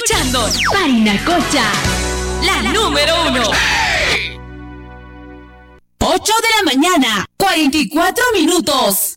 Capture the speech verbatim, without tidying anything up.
escuchando Painacocha, la número uno. ocho de la mañana, cuarenta y cuatro minutos.